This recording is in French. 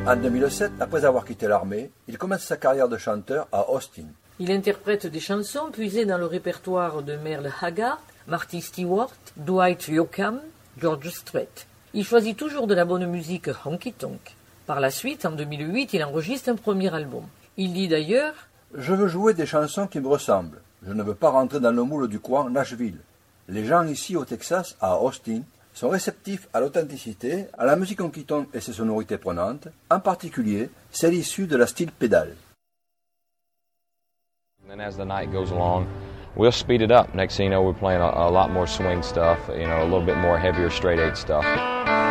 En 2007, après avoir quitté l'armée, il commence sa carrière de chanteur à Austin. Il interprète des chansons puisées dans le répertoire de Merle Haggard, Marty Stewart, Dwight Yoakam, George Strait. Il choisit toujours de la bonne musique honky-tonk. Par la suite, en 2008, il enregistre un premier album. Il dit d'ailleurs « Je veux jouer des chansons qui me ressemblent. Je ne veux pas rentrer dans le moule du coin Nashville. Les gens ici au Texas, à Austin, sont réceptifs à l'authenticité, à la musique honky-tonk et ses sonorités prenantes, en particulier celle issue de la style pédale. » And as the night goes along, we'll speed it up. Next thing you know, we're playing a lot more swing stuff, a little bit more heavier straight eight stuff.